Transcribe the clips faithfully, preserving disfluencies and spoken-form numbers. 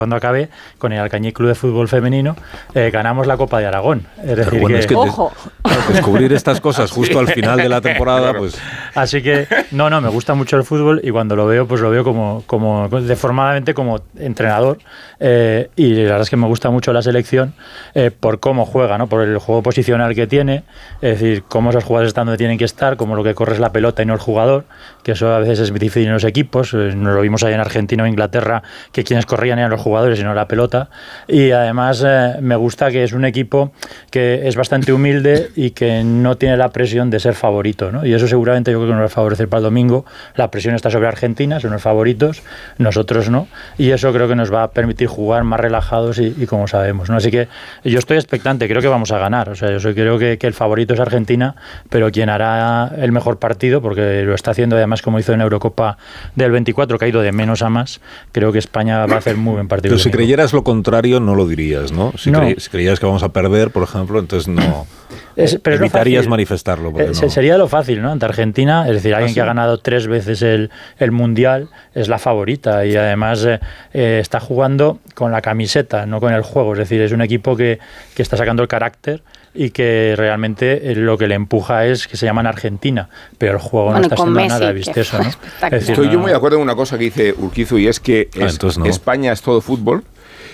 cuando acabé con el Alcañiz Club de Fútbol Femenino, eh, ganamos la Copa de Aragón. Es decir, bueno, que, es que ¡ojo! De, descubrir estas cosas justo sí. al final de la temporada, pues... Así que, no, no, me gusta mucho el fútbol y cuando lo veo, pues lo veo como, como deformadamente como entrenador eh, y la verdad es que me gusta mucho la selección eh, por cómo juega, ¿no? Por el juego posicional que tiene, es decir, cómo esos jugadores están donde tienen que estar, cómo lo que corre es la pelota y no el jugador, que eso a veces es difícil en los equipos, eh, nos lo vimos ahí en Argentina o Inglaterra, que quienes corrían eran los jugadores jugadores y no la pelota, y además eh, me gusta que es un equipo que es bastante humilde y que no tiene la presión de ser favorito, ¿no? Y eso seguramente yo creo que nos va a favorecer para el domingo. La presión está sobre Argentina, son los favoritos, nosotros no, y eso creo que nos va a permitir jugar más relajados y, y como sabemos, ¿no? Así que yo estoy expectante, creo que vamos a ganar, o sea, yo soy, creo que, que el favorito es Argentina, pero quien hará el mejor partido, porque lo está haciendo además como hizo en Eurocopa del veinticuatro, que ha ido de menos a más, creo que España va a hacer muy buen partido. Pero si creyeras lo contrario, no lo dirías, ¿no? Si, no. Cre- si creyeras que vamos a perder, por ejemplo, entonces no... Es, pero evitarías manifestarlo. Eh, no. Sería lo fácil, ¿no? Ante Argentina, es decir, alguien ¿Ah, sí? que ha ganado tres veces el, el Mundial es la favorita y además eh, eh, está jugando con la camiseta, no con el juego. Es decir, es un equipo que, que está sacando el carácter y que realmente lo que le empuja es que se llaman Argentina, pero el juego bueno, no está siendo Messi, nada vistoso, ¿no? Es decir, Estoy no, yo muy de acuerdo en una cosa que dice Urquizu y es que ah, es, no. España es todo fútbol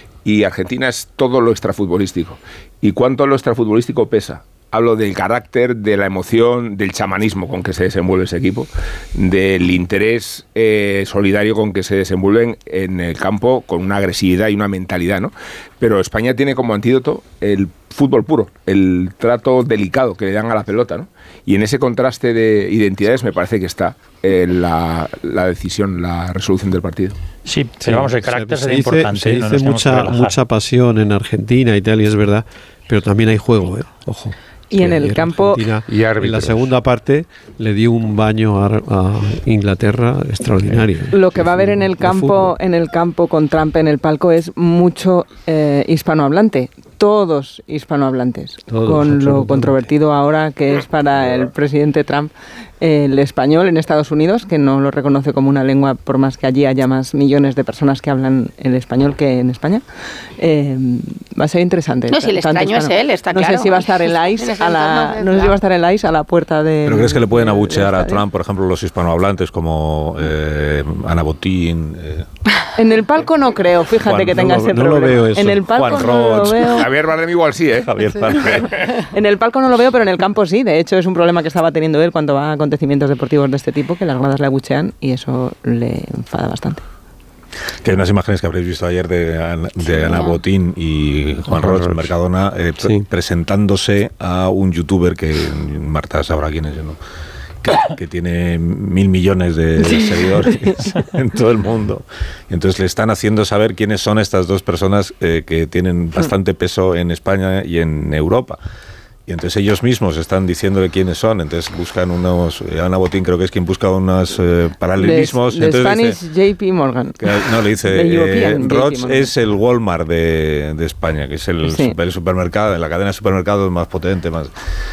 y Argentina es todo lo extrafutbolístico. ¿Y cuánto lo extrafutbolístico pesa? Hablo del carácter, de la emoción, del chamanismo con que se desenvuelve ese equipo, del interés eh, solidario con que se desenvuelven en el campo con una agresividad y una mentalidad, ¿no? Pero España tiene como antídoto el fútbol puro, el trato delicado que le dan a la pelota, ¿no? Y en ese contraste de identidades me parece que está eh, la, la decisión, la resolución del partido. Sí, pero sí, vamos, el carácter se, es importante. Se dice no mucha, mucha pasión en Argentina y tal, y es verdad, pero también hay juego, ¿eh? Ojo. Y en el campo y en la segunda parte le dio un baño a, a Inglaterra extraordinario. Lo que va a haber en el campo en el campo con Trump en el palco es mucho eh, hispanohablante, todos hispanohablantes, todos, con lo controvertido ahora que es para el presidente Trump el español en Estados Unidos, que no lo reconoce como una lengua por más que allí haya más millones de personas que hablan el español que en España. Eh, va a ser interesante. No, si el extraño es él, está no claro. No sé si va a estar el ICE a la, no sé si va a estar el ICE a la puerta de... ¿Pero crees que le pueden abuchear a Trump, por ejemplo, los hispanohablantes como eh, Ana Botín? Eh. En el palco no creo, fíjate Juan, que tenga no, ese no problema. Lo veo eso. En el palco Juan no Roch. lo veo. Javier Bardem igual sí, ¿eh? Javier Bardem. En el palco no lo veo, pero en el campo sí. De hecho, es un problema que estaba teniendo él cuando va a acontecimientos deportivos de este tipo, que las gradas le abuchean y eso le enfada bastante. Que hay unas imágenes que habréis visto ayer de, de sí, Ana Botín y Juan Roch en Mercadona eh, sí. pre- presentándose a un youtuber que Marta sabrá quién es, ¿no? Que, que tiene mil millones de seguidores en todo el mundo. Y entonces le están haciendo saber quiénes son estas dos personas eh, que tienen bastante peso en España y en Europa. Y entonces ellos mismos están diciéndole quiénes son, entonces buscan unos... Ana Botín creo que es quien busca unos eh, paralelismos. De, de Spanish J P Morgan. Que, no, le dice, eh, Roch es el Walmart de, de España, que es el, sí. super, el supermercado, la cadena de supermercados más potente, más...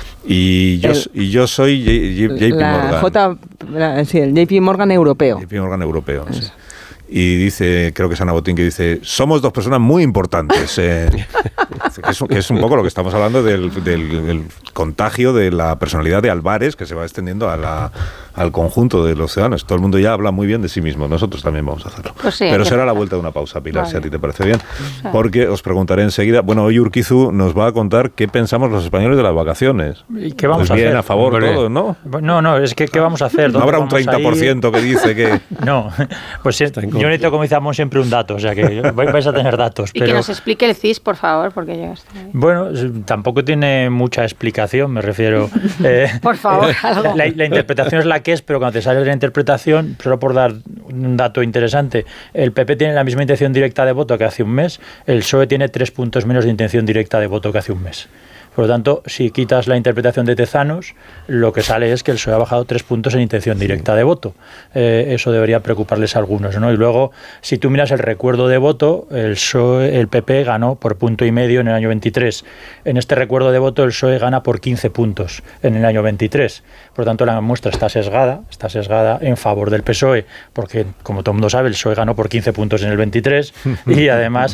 Y yo, el, y yo soy J P Morgan. J, la, sí, el J P Morgan europeo. J P Morgan europeo, sí. Y dice, creo que es Ana Botín, que dice, somos dos personas muy importantes. Eh, que, es, que es un poco lo que estamos hablando del, del, del contagio de la personalidad de Álvarez, que se va extendiendo a la, al conjunto de los ciudadanos. Todo el mundo ya habla muy bien de sí mismo, nosotros también vamos a hacerlo. Pues sí, pero será la vuelta de una pausa, Pilar, vale. Si a ti te parece bien. Porque os preguntaré enseguida, bueno, hoy Urquizu nos va a contar qué pensamos los españoles de las vacaciones. ¿Y qué vamos pues a bien, hacer? a favor todos, ¿no? No, no, es que ¿qué vamos a hacer? No habrá un treinta por ciento que dice que... No, pues sí, yo necesito, como dice Amón, siempre un dato, o sea que vais a tener datos. Y pero... que nos explique el C I S, por favor, porque llegaste ahí. Bueno, tampoco tiene mucha explicación, me refiero... Eh, por favor, algo. La, la interpretación es la que es, pero cuando te sale de la interpretación, solo por dar un dato interesante, el P P tiene la misma intención directa de voto que hace un mes, el P S O E tiene tres puntos menos de intención directa de voto que hace un mes. Por lo tanto, si quitas la interpretación de Tezanos, lo que sale es que el P S O E ha bajado tres puntos en intención directa de voto. Eh, eso debería preocuparles a algunos, ¿no? Y luego, si tú miras el recuerdo de voto, el P S O E, el P P ganó por punto y medio en el año veintitrés. En este recuerdo de voto, el P S O E gana por quince puntos en el año veintitrés. Por lo tanto, la muestra está sesgada, está sesgada en favor del P S O E, porque, como todo el mundo sabe, el P S O E ganó por quince puntos en el veintitrés y además